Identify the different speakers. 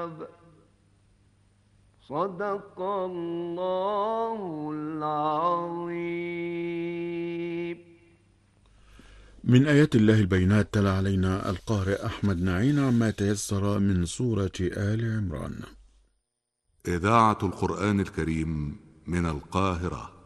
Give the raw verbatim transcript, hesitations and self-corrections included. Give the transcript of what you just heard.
Speaker 1: صدق الله العظيم.
Speaker 2: من آيات الله البينات تلا علينا القارئ أحمد نعين عما تيسر من سورة آل عمران.
Speaker 3: إذاعة القرآن الكريم من القاهرة.